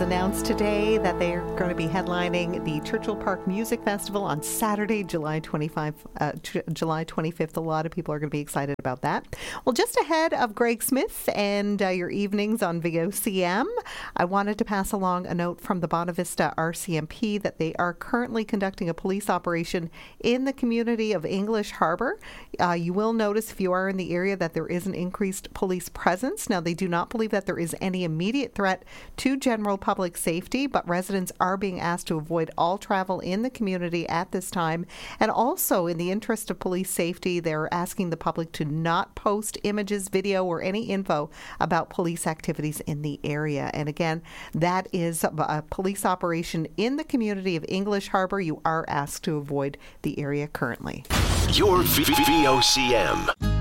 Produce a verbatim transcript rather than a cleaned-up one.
announced today that they are going to be headlining the Churchill Park Music Festival on Saturday, July twenty-fifth. Uh, July twenty-fifth. A lot of people are going to be excited about that. Well, just ahead of Greg Smith and uh, your evenings on V O C M, I wanted to pass along a note from the Bonavista R C M P that they are currently conducting a police operation in the community of English Harbour. Uh, you will notice if you are in the area that there is an increased police presence. Now, they do not believe that there is any immediate threat to general public safety, but residents are being asked to avoid all travel in the community at this time. And also, in the interest of police safety, they're asking the public to not post images, video, or any info about police activities in the area. And again, that is a police operation in the community of English Harbour. You are asked to avoid the area currently. Your V O C M.